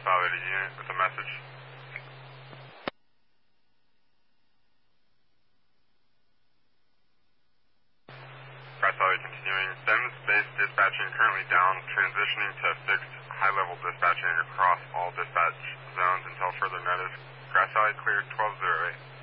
Valley unit with a message. Grass Valley continuing. Sims base dispatching currently down, transitioning to fixed high-level dispatching across all dispatch zones until further notice. Grass Valley cleared 1208.